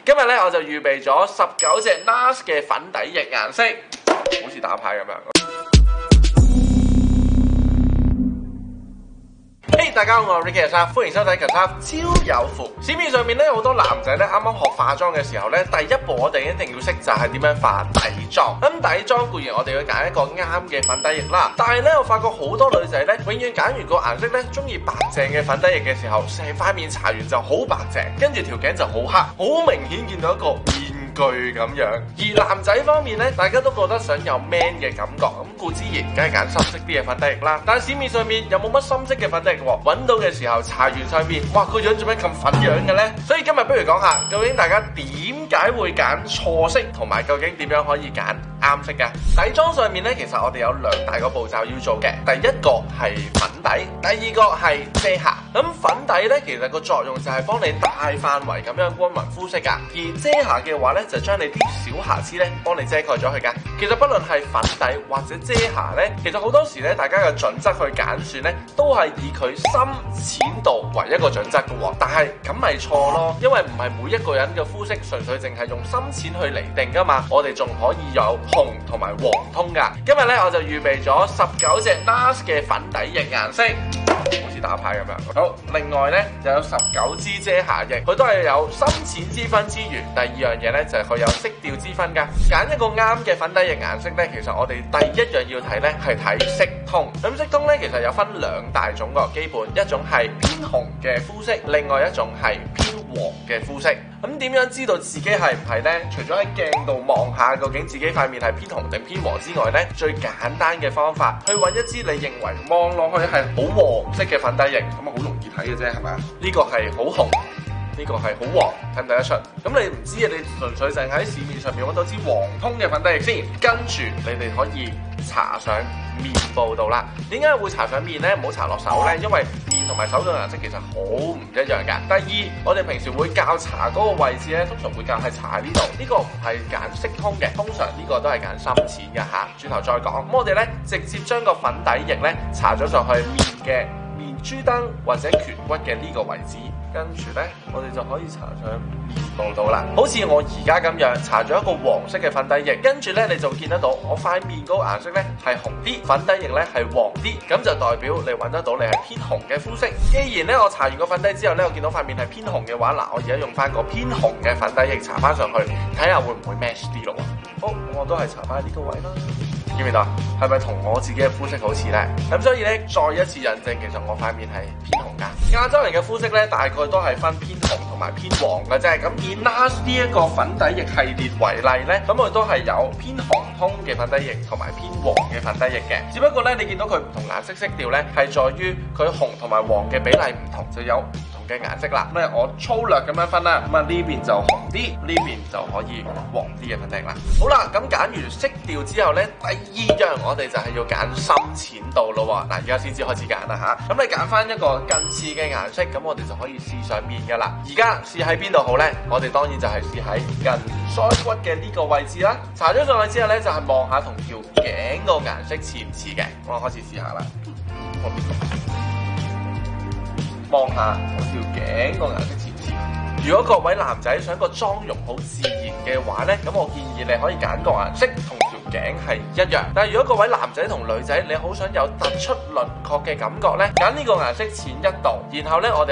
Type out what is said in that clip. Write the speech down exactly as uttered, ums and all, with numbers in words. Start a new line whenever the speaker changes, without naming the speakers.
今日咧我就預備咗十九隻 N A R S 嘅粉底液顏色，好似打牌咁樣。Hey， 大家好，我係 Ricky 阿，歡迎收睇《阿超有符》。市面上面咧好多男仔咧啱啱學化妝嘅時候咧，第一步我哋一定要識就係點樣化底妝。咁底妝固然我哋要揀一個啱嘅粉底液啦，但係咧我發覺好多女仔咧，永遠揀完個顏色咧，中意白淨嘅粉底液嘅時候，成塊面搽完就好白淨，跟住條頸就好黑，好明顯見到一個面具咁樣。而男仔方面咧，大家都覺得想有 man 嘅感覺，咁固之然梗係揀深色啲嘅粉底液啦。但係市面上面有冇乜深色嘅粉底液？揾到嘅時候搽完上面，哇個樣做咩咁粉樣嘅呢？所以今日不如講下，究竟大家點解會揀錯色，同埋究竟點樣可以揀啱色嘅？底妝上面呢，其實我哋有兩大個步驟要做嘅。第一個係粉底，第二個係遮瑕。咁粉底呢，其實個作用就係幫你大範圍咁樣均勻膚色噶，而遮瑕嘅話呢，就將你啲小瑕疵呢幫你遮蓋咗佢噶。其實不論係粉底或者遮瑕呢，其實好多時呢，大家嘅準則去揀選呢，都係以佢深淺度為一個準則嘅喎。但係咁咪錯咯，因為唔係每一個人嘅膚色純粹淨係用深淺去釐定噶嘛，我哋仲可以有紅同埋黃通噶。今日呢，我就預備咗十九隻 N A R S 嘅粉底液顏色，好似打牌咁樣。好，另外呢，就有十九支遮瑕液，佢都係有深淺之分之餘，第二樣嘢呢，就係佢有色調之分噶。揀一個啱嘅粉底液顏色呢，其實我哋第一樣要睇呢，係睇色通。咁色通呢，其實有分兩大種個基本，一種係偏紅嘅膚色，另外一種係偏黃嘅膚色。咁點樣知道自己係唔係呢？除咗喺鏡度望下究竟自己塊面係偏紅定偏黃之外呢，最簡單嘅方法去揾一支你認為望落去係好黃色嘅粉底液，咁啊好容易睇嘅啫，係咪啊？呢個係好紅，呢個係好黃，睇唔睇得出？咁你唔知啊，你純粹淨喺市面上面揾到支黃通嘅粉底液先，跟住你哋可以搽上面部度啦。點解會搽上面呢？唔好搽落手呢，因為面同埋手嘅顏色其實好唔一樣㗎。第二，我哋平時會較搽嗰個位置呢，通常會較係搽呢度，呢個唔係揀色通嘅，通常呢個都係揀深淺嘅嚇。轉頭再講。咁我哋呢，直接將個粉底液呢搽咗上去面嘅面珠燈或者顴骨嘅呢個位置。跟住呢，我哋就可以搽上面部度啦。好似我而家咁樣搽咗一個黃色嘅粉底液，跟住呢，你就見得到我塊面嗰個顏色呢係紅啲，粉底液呢係黃啲，咁就代表你揾得到你係偏紅嘅膚色。既然呢，我搽完個粉底之後呢，我見到塊面係偏紅嘅話，嗱，我而家用翻個偏紅嘅粉底液搽翻上去，睇下會唔會 match 啲咯。好，我都係搽翻呢個位啦。見唔見到？係咪同我自己嘅膚色好似呢？咁所以呢，再一次印證，其實我塊面係偏紅㗎。亞洲人嘅膚色呢，大概都係分偏紅同埋偏黃嘅啫。咁以 N A R S 呢一個粉底液系列為例呢，咁佢都係有偏紅通嘅粉底液同埋偏黃嘅粉底液嘅。只不過呢，你見到佢唔同顏色色調呢，係在於佢紅同埋黃嘅比例唔同，就有唔同嘅顏色啦。咁我粗略咁樣分啦，咁啊呢邊就紅啲，呢邊就可以黃啲嘅粉底液啦。好啦，咁揀完色調之後呢，第二樣我哋就係要揀深淺度咯喎。嗱，而家先至開始揀啦吓。咁你揀翻一個近似嘅顏色，咁我哋就可以試上面噶啦。而家試喺邊度好呢？我哋當然就係試喺近腮骨嘅呢個位置啦。搽咗上去之後呢，就係望下同條頸個顏色似唔似嘅。我開始試下啦。望下同條頸個顏色似唔似？如果各位男仔想個妝容好自然嘅話呢，咁我建議你可以揀個顏色同條頸係一樣。但係如果各位男仔同女仔你好想有突出輪廓嘅感覺呢，揀呢個顏色淺一度，然後呢，我哋